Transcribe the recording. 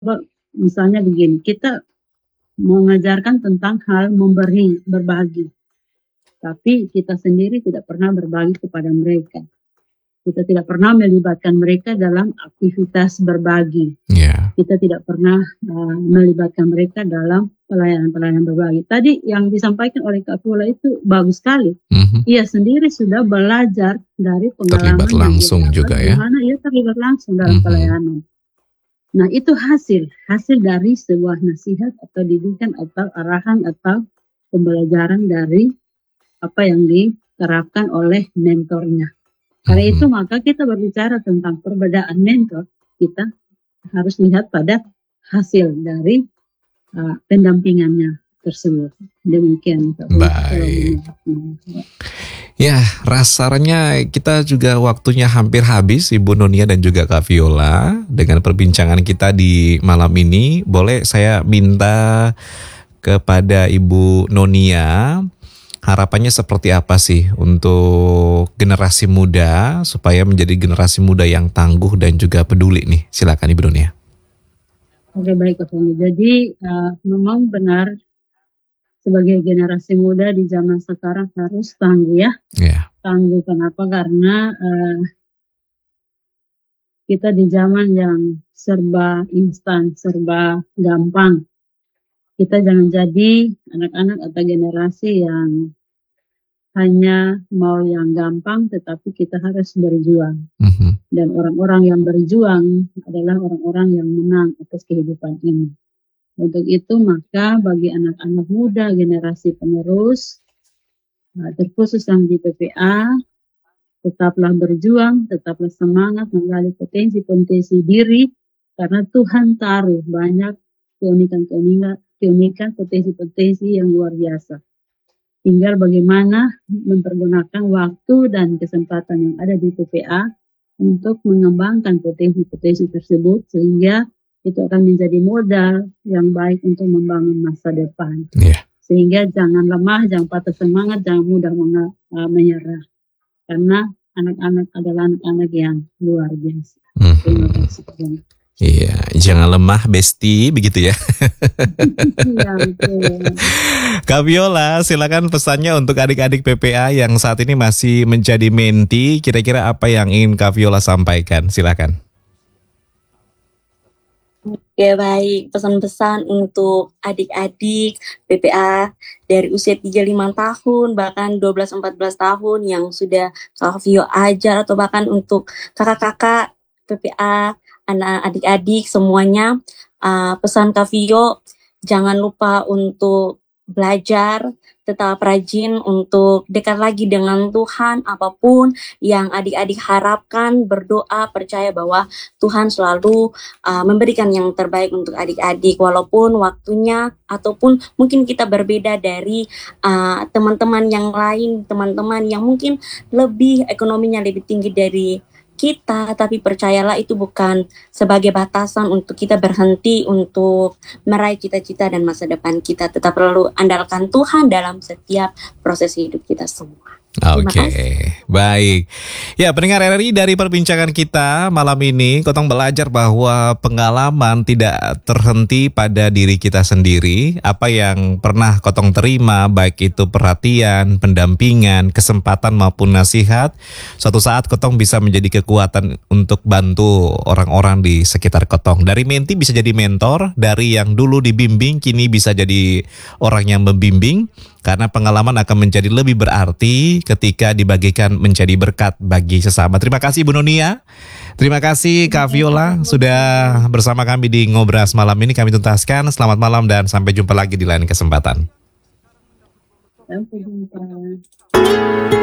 Misalnya begini, kita mengajarkan tentang hal memberi, berbagi. Tapi kita sendiri tidak pernah berbagi kepada mereka. Kita tidak pernah melibatkan mereka dalam aktivitas berbagi. Yeah. Kita tidak pernah melibatkan mereka dalam pelayanan-pelayanan berbagi. Tadi yang disampaikan oleh Kak Viola itu bagus sekali. Ia sendiri sudah belajar dari pengalaman terlibat langsung juga ya. Dimana ia terlibat langsung dalam pelayanan. Nah, itu hasil dari sebuah nasihat atau didikan atau arahan atau pembelajaran dari apa yang diterapkan oleh mentornya. Karena itu maka kita berbicara tentang perbedaan mentor, kita harus lihat pada hasil dari pendampingannya tersebut. Demikian. Baik. Ya, rasanya kita juga waktunya hampir habis, Ibu Nonia dan juga Kak Viola, dengan perbincangan kita di malam ini. Boleh saya minta kepada Ibu Nonia, harapannya seperti apa sih untuk generasi muda supaya menjadi generasi muda yang tangguh dan juga peduli nih? Silakan Ibu Nonia. Oke, baik Kak Femi. Jadi memang benar sebagai generasi muda di zaman sekarang harus tangguh ya. Yeah. Tangguh kenapa? Karena kita di zaman yang serba instan, serba gampang. Kita jangan jadi anak-anak atau generasi yang hanya mau yang gampang, tetapi kita harus berjuang. Dan orang-orang yang berjuang adalah orang-orang yang menang atas kehidupan ini. Untuk itu maka bagi anak-anak muda, generasi penerus, terkhusus yang di PPA, tetaplah berjuang, tetaplah semangat menggali potensi-potensi diri, karena Tuhan taruh banyak keunikan potensi-potensi yang luar biasa. Tinggal bagaimana mempergunakan waktu dan kesempatan yang ada di PPA untuk mengembangkan potensi-potensi tersebut, sehingga itu akan menjadi modal yang baik untuk membangun masa depan. Yeah. Sehingga jangan lemah, jangan patah semangat, jangan mudah menyerah. Karena anak-anak adalah anak-anak yang luar biasa. Terima kasih. Iya, jangan lemah Besti, begitu ya. Iya, betul. Kak Viola, silakan pesannya untuk adik-adik PPA yang saat ini masih menjadi menti. Kira-kira apa yang ingin Kak Viola sampaikan? Silakan. Oke, baik. Pesan-pesan untuk adik-adik PPA dari usia 35 tahun, bahkan 12-14 tahun yang sudah Kak Vio ajar, atau bahkan untuk kakak-kakak PPA, anak adik-adik semuanya, pesan Kak Vio, jangan lupa untuk belajar, tetap rajin untuk dekat lagi dengan Tuhan. Apapun yang adik-adik harapkan, berdoa, percaya bahwa Tuhan selalu memberikan yang terbaik untuk adik-adik, walaupun waktunya ataupun mungkin kita berbeda dari teman-teman yang lain, teman-teman yang mungkin lebih ekonominya lebih tinggi dari kita, tapi percayalah itu bukan sebagai batasan untuk kita berhenti untuk meraih cita-cita dan masa depan kita. Tetap perlu andalkan Tuhan dalam setiap proses hidup kita semua. Oke, baik. Ya, pendengar RRI, dari perbincangan kita malam ini, Kotong belajar bahwa pengalaman tidak terhenti pada diri kita sendiri. Apa yang pernah Kotong terima, baik itu perhatian, pendampingan, kesempatan maupun nasihat, suatu saat Kotong bisa menjadi kekuatan untuk bantu orang-orang di sekitar Kotong. Dari menti bisa jadi mentor, dari yang dulu dibimbing kini bisa jadi orang yang membimbing. Karena pengalaman akan menjadi lebih berarti ketika dibagikan menjadi berkat bagi sesama. Terima kasih Ibu Nonia. Terima kasih Kak Viola sudah bersama kami di Ngobras malam ini. Kami tuntaskan. Selamat malam dan sampai jumpa lagi di lain kesempatan. Sampai jumpa.